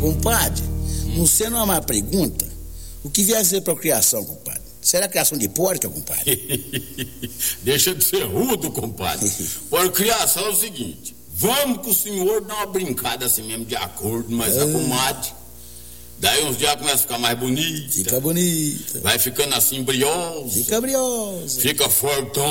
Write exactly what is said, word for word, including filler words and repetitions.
Compadre, não sendo uma má pergunta, o que vier a ser procriação, compadre? Será criação de porca, compadre? Deixa de ser rudo, compadre. Procriação é o seguinte: vamos com o senhor dar uma brincada assim mesmo, de acordo, mas a comadre. Daí uns dias começa a ficar mais bonita. Fica bonita. Vai ficando assim briosa. Fica briosa. Fica fortão.